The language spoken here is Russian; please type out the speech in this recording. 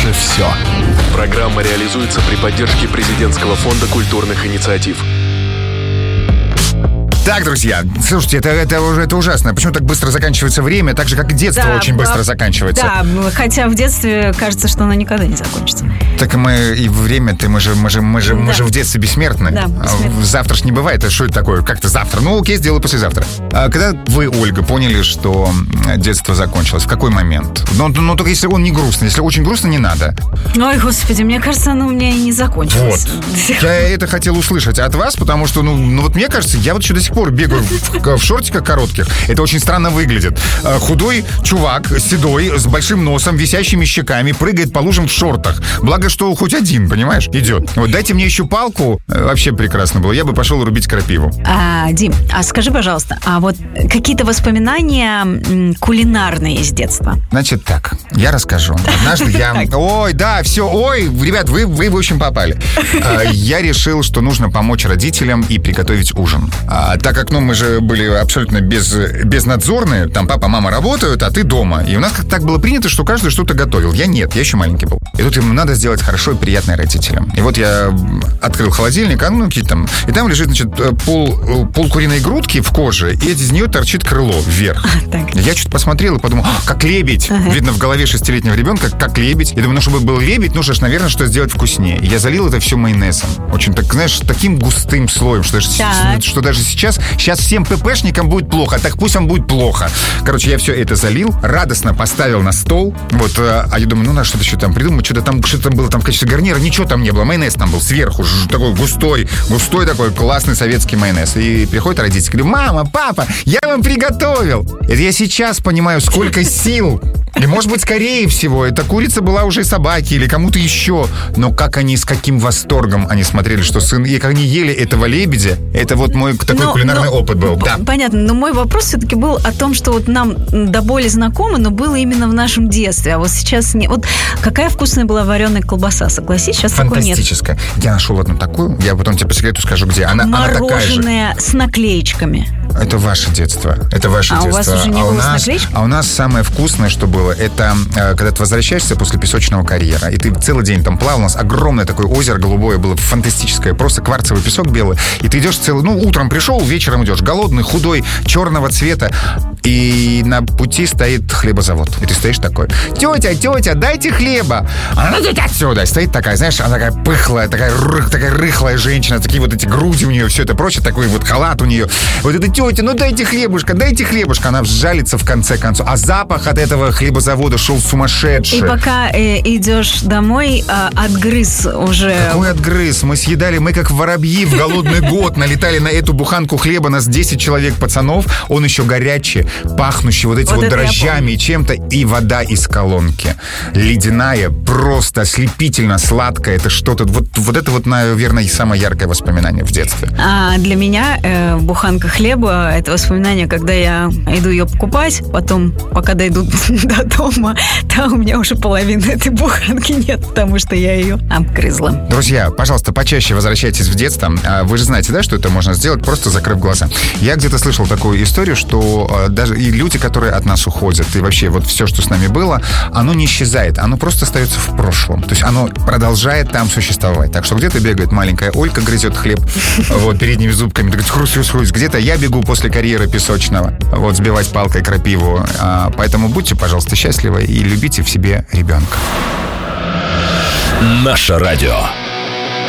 наше все. Программа реализуется при поддержке Президентского фонда культурных инициатив. Так, друзья, слушайте, это ужасно. Почему так быстро заканчивается время, так же, как и детство очень быстро заканчивается? Да, хотя в детстве кажется, что оно никогда не закончится. Так мы и время-то, мы же в детстве бессмертны. Да, бессмертны. Завтра ж не бывает. Что это такое? Как-то завтра? Ну, окей, сделаю послезавтра. А когда вы, Ольга, поняли, что детство закончилось? В какой момент? Ну, только если он не грустный. Если очень грустно, не надо. Ой, господи, мне кажется, оно у меня и не закончилось. Вот. Я это хотел услышать от вас, потому что, вот мне кажется, я вот еще до сих пор бегаю в шортиках коротких. Это очень странно выглядит. Худой чувак, седой, с большим носом, висящими щеками, прыгает по лужам в шортах. Благо, что хоть один, понимаешь, идет. Вот дайте мне еще палку. Вообще прекрасно было. Я бы пошел рубить крапиву. Дим, а скажи, пожалуйста, а вот какие-то воспоминания кулинарные из детства? Значит так, я расскажу. Однажды я... Ой, да, все, ребят, вы в общем попали. Я решил, что нужно помочь родителям и приготовить ужин. Так как, мы же были абсолютно безнадзорные, там папа, мама работают, а ты дома. И у нас как-то так было принято, что каждый что-то готовил. Я нет, я еще маленький был. И тут ему надо сделать хорошо и приятное родителям. И вот я открыл холодильник, и там лежит, значит, пол куриной грудки в коже, и из нее торчит крыло вверх. Я что-то посмотрел и подумал, как лебедь. Видно, в голове 6-летнего ребенка, как лебедь. Я думаю, чтобы был лебедь, нужно, наверное, что сделать вкуснее. И я залил это все майонезом. Очень, так, знаешь, таким густым слоем, что даже сейчас всем ППшникам будет плохо, так пусть вам будет плохо. Короче, я все это залил, радостно поставил на стол. Вот, а я думаю, надо что-то еще там придумать. Что-то там было в качестве гарнира. Ничего там не было. Майонез там был сверху. Такой густой такой классный советский майонез. И приходят родители, говорю, мама, папа, я вам приготовил. Это я сейчас понимаю, сколько сил. И, может быть, скорее всего, эта курица была уже собаки или кому-то еще. Но с каким восторгом они смотрели, что сын... И как они ели этого лебедя, это вот мой такой кулинарный опыт был. Да. Понятно, но мой вопрос все-таки был о том, что вот нам до боли знакомо, но было именно в нашем детстве. А вот сейчас не... Вот какая вкусная была вареная колбаса, согласись, сейчас такой нет. Фантастическая. Я нашел одну такую, я потом тебе по секрету скажу, где. Она такая же. Мороженое с наклеечками. Это ваше детство. Это ваше детство. У вас уже не было с наклеечками? А у нас самое вкусное, что было, это когда ты возвращаешься после песочного карьера, и ты целый день там плавал, у нас огромное такое озеро голубое было, фантастическое, просто кварцевый песок белый, и ты идешь утром пришел, вечером идешь, голодный, худой, черного цвета, и на пути стоит хлебозавод. И ты стоишь такой, тетя, дайте хлеба. Она идет отсюда. Стоит такая, знаешь, она такая пыхлая, такая рыхлая женщина, такие вот эти груди у нее, все это прочее, такой вот халат у нее. Вот это тетя, дайте хлебушка. Она жалится в конце концов. А запах от этого хлебозавода шел сумасшедший. И пока идешь домой, отгрыз уже. Какой отгрыз? Мы как воробьи в голодный год налетали на эту буханку хлеба, нас 10 человек пацанов, он еще горячий, пахнущий вот этим вот дрожжами и чем-то, и вода из колонки. Ледяная, просто ослепительно сладкая. Это что-то, вот это вот, наверное, самое яркое воспоминание в детстве. А для меня буханка хлеба — это воспоминание, когда я иду ее покупать, потом, пока дойду до дома, там у меня уже половины этой буханки нет, потому что я ее обгрызла. Друзья, пожалуйста, почаще возвращайтесь в детство. Вы же знаете, да, что это можно сделать, просто закрыв глаза. Я где-то слышал такую историю, что даже и люди, которые от нас уходят, и вообще вот все, что с нами было, оно не исчезает, оно просто остается в прошлом. То есть оно продолжает там существовать. Так что где-то бегает маленькая Олька, грызет хлеб вот передними зубками, говорит, хрусь. Где-то я бегу после карьера песочного, вот сбивать палкой крапиву. Поэтому будьте, пожалуйста, счастливы и любите в себе ребенка. Наше радио.